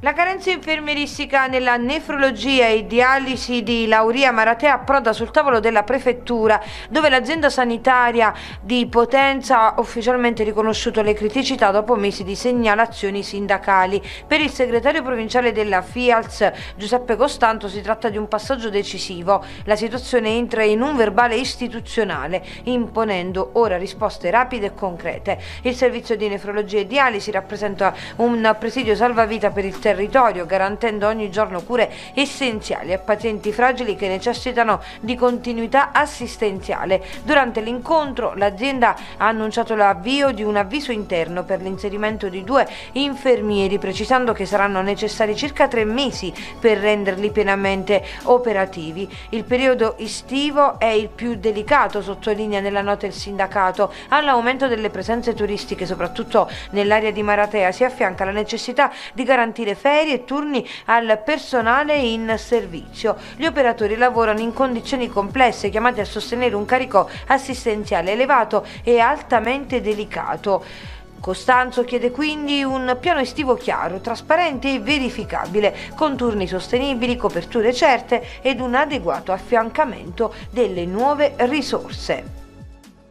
La carenza infermieristica nella nefrologia e dialisi di Lauria Maratea approda sul tavolo della prefettura, dove l'azienda sanitaria di Potenza ha ufficialmente riconosciuto le criticità dopo mesi di segnalazioni sindacali. Per il segretario provinciale della FIALS, Giuseppe Costanto, si tratta di un passaggio decisivo. La situazione entra in un verbale istituzionale, imponendo ora risposte rapide e concrete. Il servizio di nefrologia e dialisi rappresenta un presidio salvavita per il territorio, garantendo ogni giorno cure essenziali a pazienti fragili che necessitano di continuità assistenziale. Durante l'incontro l'azienda ha annunciato l'avvio di un avviso interno per l'inserimento di 2 infermieri, precisando che saranno necessari circa 3 mesi per renderli pienamente operativi. Il periodo estivo è il più delicato, sottolinea nella nota il sindacato. All'aumento delle presenze turistiche, soprattutto nell'area di Maratea, si affianca la necessità di garantire ferie e turni al personale in servizio. Gli operatori lavorano in condizioni complesse, chiamati a sostenere un carico assistenziale elevato e altamente delicato. Costanzo chiede quindi un piano estivo chiaro, trasparente e verificabile, con turni sostenibili, coperture certe ed un adeguato affiancamento delle nuove risorse.